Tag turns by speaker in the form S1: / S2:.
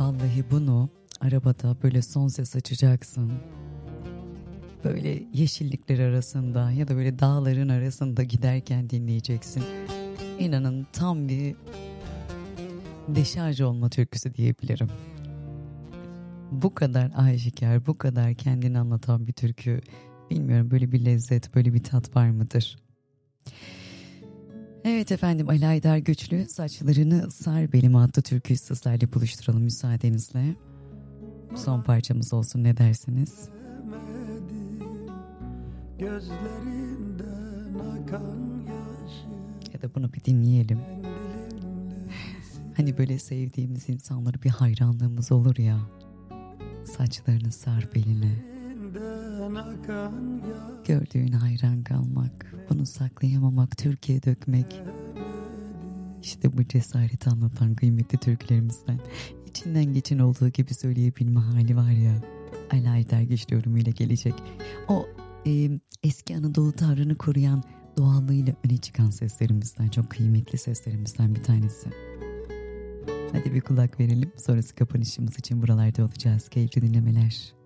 S1: Vallahi bunu arabada böyle son ses açacaksın. Böyle yeşillikler arasında ya da böyle dağların arasında giderken dinleyeceksin. İnanın tam bir deşarj olma türküsü diyebilirim. Bu kadar aşikar, bu kadar kendini anlatan bir türkü, bilmiyorum, böyle bir lezzet, böyle bir tat var mıdır? Evet efendim, Ali Aydar Güçlü Saçlarını Sar Belime adlı türküyü sizlerle buluşturalım müsaadenizle. Son parçamız olsun, ne dersiniz? Ya da bunu bir dinleyelim. Hani böyle sevdiğimiz insanlara bir hayranlığımız olur ya. Saçlarını sar beline. Gördüğüne hayran kalmak, bunu saklayamamak, Türkiye dökmek. İşte bu cesareti anlatan kıymetli türkülerimizden. İçinden geçen olduğu gibi söyleyebilme hali var ya. Ali Aydar Güçlü yorumuyla gelecek. O eski Anadolu tavrını koruyan, doğallığıyla öne çıkan seslerimizden, çok kıymetli seslerimizden bir tanesi. Hadi bir kulak verelim. Sonrası kapanışımız için buralarda olacağız. Keyifli dinlemeler.